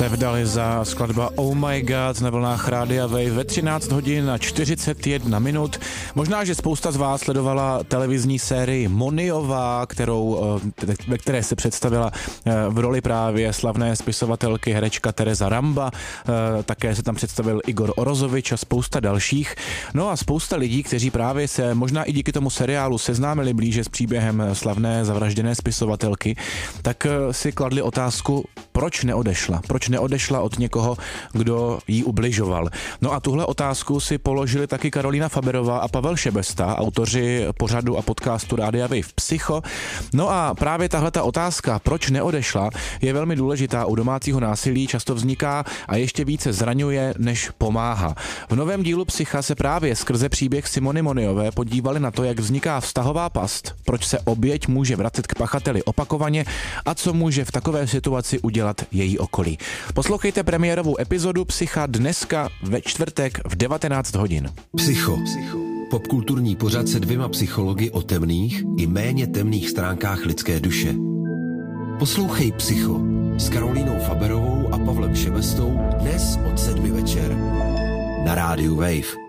Sevdaliza, skladba Oh My God na vlnách Rádia Wave ve 13 hodin a 41 minut. Možná, že spousta z vás sledovala televizní sérii Moniová, ve které se představila v roli právě slavné spisovatelky herečka Tereza Ramba. Také se tam představil Igor Orozovič a spousta dalších. No a spousta lidí, kteří právě se možná i díky tomu seriálu seznámili blíže s příběhem slavné zavražděné spisovatelky, tak si kladli otázku, proč neodešla? Proč neodešla od někoho, kdo jí ubližoval? No a tuhle otázku si položili taky Karolína Faberová a Pavel Šebesta, autoři pořadu a podcastu Rádia Wave Psycho. No a právě tahleta otázka, proč neodešla, je velmi důležitá. U domácího násilí často vzniká a ještě více zraňuje, než pomáhá. V novém dílu Psycha se právě skrze příběh Simony Moniové podívali na to, jak vzniká vztahová past, proč se oběť může vracet k pachateli opakovaně a co může v takové situaci udělat její okolí. Poslouchejte premiérovou epizodu Psycha dneska ve čtvrtek v 19 hodin. Psycho. Popkulturní pořad se 2 psychologi o temných i méně temných stránkách lidské duše. Poslouchej Psycho s Karolínou Faberovou a Pavlem Šebestou dnes od 7 večer na rádiu Wave.